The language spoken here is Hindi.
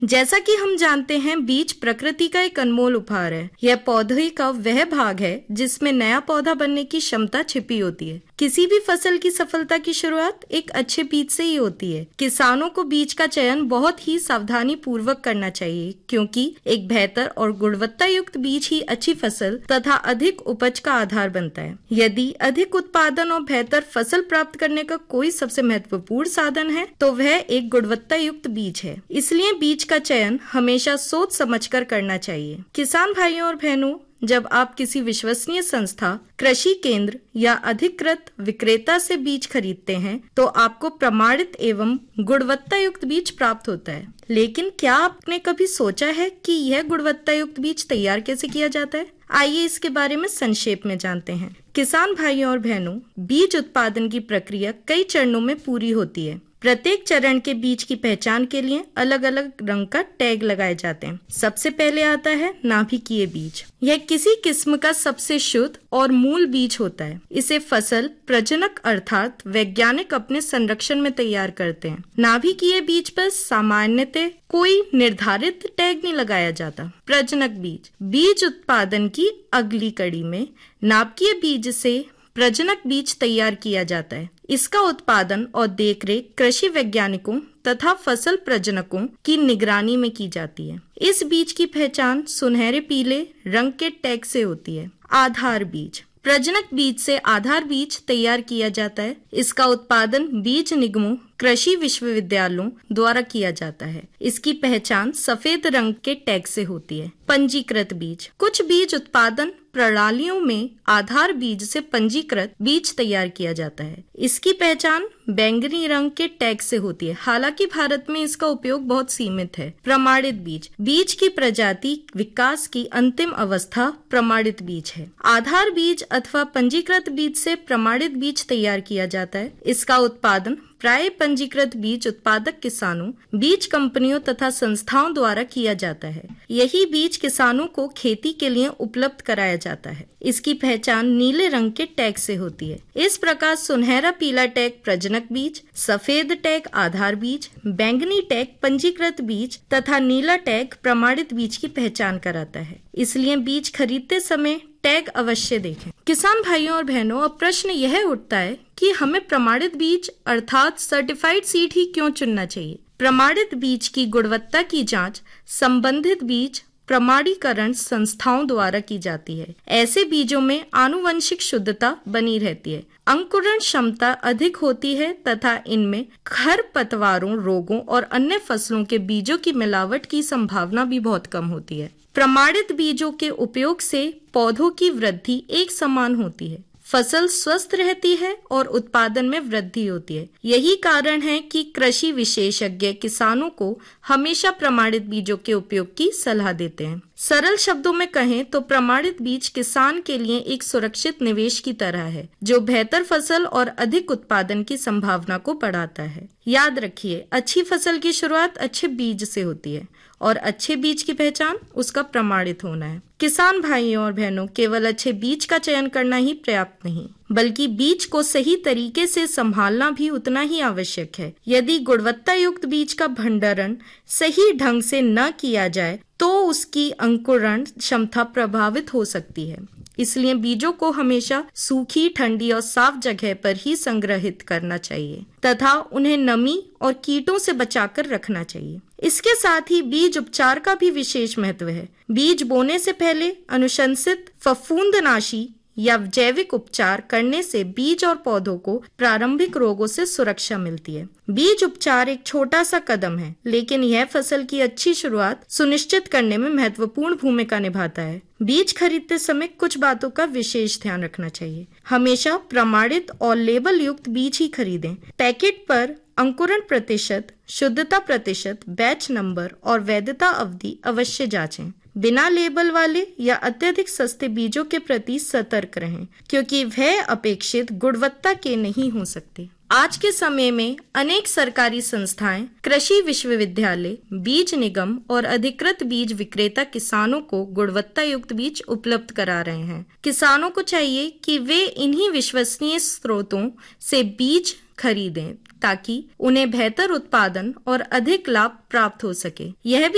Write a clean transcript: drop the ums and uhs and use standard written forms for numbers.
जैसा कि हम जानते हैं, बीज प्रकृति का एक अनमोल उपहार है। यह पौधे का वह भाग है जिसमें नया पौधा बनने की क्षमता छिपी होती है। किसी भी फसल की सफलता की शुरुआत एक अच्छे बीज से ही होती है। किसानों को बीज का चयन बहुत ही सावधानी पूर्वक करना चाहिए, क्योंकि एक बेहतर और गुणवत्ता युक्त बीज ही अच्छी फसल तथा अधिक उपज का आधार बनता है। यदि अधिक उत्पादन और बेहतर फसल प्राप्त करने का कोई सबसे महत्वपूर्ण साधन है तो वह एक गुणवत्ता युक्त बीज है। इसलिए बीज का चयन हमेशा सोच समझकर करना चाहिए। किसान भाइयों और बहनों, जब आप किसी विश्वसनीय संस्था, कृषि केंद्र या अधिकृत विक्रेता से बीज खरीदते हैं तो आपको प्रमाणित एवं गुणवत्ता युक्त बीज प्राप्त होता है। लेकिन क्या आपने कभी सोचा है कि यह गुणवत्ता युक्त बीज तैयार कैसे किया जाता है? आइए इसके बारे में संक्षेप में जानते हैं। किसान भाइयों और बहनों, बीज उत्पादन की प्रक्रिया कई चरणों में पूरी होती है। प्रत्येक चरण के बीज की पहचान के लिए अलग अलग रंग का टैग लगाए जाते हैं। सबसे पहले आता है नाभिकीय बीज। यह किसी किस्म का सबसे शुद्ध और मूल बीज होता है। इसे फसल प्रजनक अर्थात वैज्ञानिक अपने संरक्षण में तैयार करते हैं। नाभिकीय बीज पर सामान्यतः कोई निर्धारित टैग नहीं लगाया जाता। प्रजनक बीज, बीज उत्पादन की अगली कड़ी में नाभिकीय बीज से प्रजनक बीज तैयार किया जाता है। इसका उत्पादन और देखरेख कृषि वैज्ञानिकों तथा फसल प्रजनकों की निगरानी में की जाती है। इस बीज की पहचान सुनहरे पीले रंग के टैग से होती है। आधार बीज, प्रजनक बीज से आधार बीज तैयार किया जाता है। इसका उत्पादन बीज निगमों, कृषि विश्वविद्यालयों द्वारा किया जाता है। इसकी पहचान सफेद रंग के टैग से होती है। पंजीकृत बीज, कुछ बीज उत्पादन प्रणालियों में आधार बीज से पंजीकृत बीज तैयार किया जाता है। इसकी पहचान बैंगनी रंग के टैग से होती है। हालांकि भारत में इसका उपयोग बहुत सीमित है। प्रमाणित बीज, बीज की प्रजाति विकास की अंतिम अवस्था प्रमाणित बीज है। आधार बीज अथवा पंजीकृत बीज से प्रमाणित बीज तैयार किया जाता है। इसका उत्पादन प्राय पंजीकृत बीज उत्पादक किसानों, बीज कंपनियों तथा संस्थाओं द्वारा किया जाता है। यही बीज किसानों को खेती के लिए उपलब्ध कराया जाता है। इसकी पहचान नीले रंग के टैग से होती है। इस प्रकार सुनहरा पीला टैग प्रजनक बीज, सफेद टैग आधार बीज, बैंगनी टैग पंजीकृत बीज तथा नीला टैग प्रमाणित बीज की पहचान कराता है। इसलिए बीज खरीदते समय टैग अवश्य देखें। किसान भाइयों और बहनों, अब प्रश्न यह उठता है कि हमें प्रमाणित बीज अर्थात सर्टिफाइड सीड ही क्यों चुनना चाहिए? प्रमाणित बीज की गुणवत्ता की जांच संबंधित बीज प्रमाणीकरण संस्थाओं द्वारा की जाती है। ऐसे बीजों में आनुवंशिक शुद्धता बनी रहती है, अंकुरण क्षमता अधिक होती है तथा इनमें खरपतवारों, रोगों और अन्य फसलों के बीजों की मिलावट की संभावना भी बहुत कम होती है। प्रमाणित बीजों के उपयोग से पौधों की वृद्धि एक समान होती है, फसल स्वस्थ रहती है और उत्पादन में वृद्धि होती है। यही कारण है कि कृषि विशेषज्ञ किसानों को हमेशा प्रमाणित बीजों के उपयोग की सलाह देते हैं। सरल शब्दों में कहें तो प्रमाणित बीज किसान के लिए एक सुरक्षित निवेश की तरह है, जो बेहतर फसल और अधिक उत्पादन की संभावना को बढ़ाता है। याद रखिए, अच्छी फसल की शुरुआत अच्छे बीज से होती है और अच्छे बीज की पहचान उसका प्रमाणित होना है। किसान भाइयों और बहनों, केवल अच्छे बीज का चयन करना ही पर्याप्त नहीं, बल्कि बीज को सही तरीके से संभालना भी उतना ही आवश्यक है। यदि गुणवत्ता युक्त बीज का भंडारण सही ढंग से न किया जाए तो उसकी अंकुरण क्षमता प्रभावित हो सकती है। इसलिए बीजों को हमेशा सूखी, ठंडी और साफ जगह पर ही संग्रहित करना चाहिए तथा उन्हें नमी और कीटों से बचाकर रखना चाहिए। इसके साथ ही बीज उपचार का भी विशेष महत्व है। बीज बोने से पहले अनुशंसित फफूंदनाशी या जैविक उपचार करने से बीज और पौधों को प्रारंभिक रोगों से सुरक्षा मिलती है। बीज उपचार एक छोटा सा कदम है, लेकिन यह फसल की अच्छी शुरुआत सुनिश्चित करने में महत्वपूर्ण भूमिका निभाता है। बीज खरीदते समय कुछ बातों का विशेष ध्यान रखना चाहिए। हमेशा प्रमाणित और लेबल युक्त बीज ही खरीदें। पैकेट पर अंकुरण प्रतिशत, शुद्धता प्रतिशत, बैच नंबर और वैधता अवधि अवश्य जांचें। बिना लेबल वाले या अत्यधिक सस्ते बीजों के प्रति सतर्क रहें, क्योंकि वह अपेक्षित गुणवत्ता के नहीं हो सकते। आज के समय में अनेक सरकारी संस्थाएं, कृषि विश्वविद्यालय, बीज निगम और अधिकृत बीज विक्रेता किसानों को गुणवत्ता युक्त बीज उपलब्ध करा रहे हैं। किसानों को चाहिए कि वे इन्हीं विश्वसनीय स्रोतों से बीज खरीदें ताकि उन्हें बेहतर उत्पादन और अधिक लाभ प्राप्त हो सके। यह भी